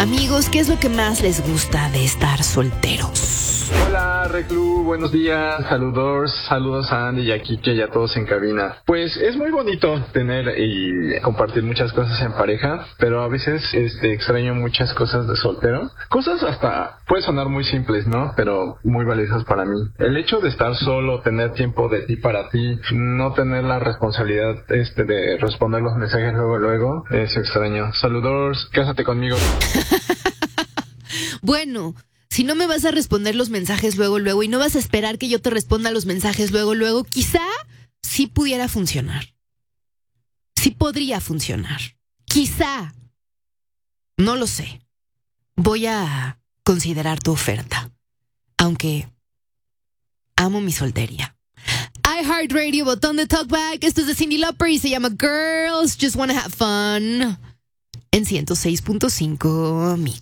Amigos, ¿qué es lo que más les gusta de estar solteros? Hola, Reclu, buenos días, saludos a Andy y a Kike y a todos en cabina. Pues es muy bonito tener y compartir muchas cosas en pareja, pero a veces extraño muchas cosas de soltero. Cosas hasta, puede sonar muy simples, ¿no? Pero muy valiosas para mí. El hecho de estar solo, tener tiempo de ti para ti, no tener la responsabilidad de responder los mensajes luego, eso extraño. Saludos, cásate conmigo. Bueno, si no me vas a responder los mensajes luego y no vas a esperar que yo te responda los mensajes luego, quizá sí pudiera funcionar. Sí podría funcionar. Quizá. No lo sé. Voy a considerar tu oferta. Aunque amo mi soltería. iHeartRadio, botón de talkback. Esto es de Cyndi Lauper y se llama Girls Just Wanna Have Fun. En 106.5 Mix.